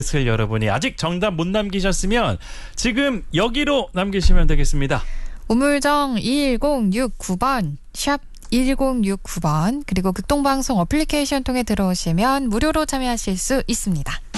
여러분이 아직 정답 못 남기셨으면 지금 여기로 남기시면 되겠습니다. 우물정 1069번 샵 1069번 그리고 극동방송 어플리케이션 통해 들어오시면 무료로 참여하실 수 있습니다.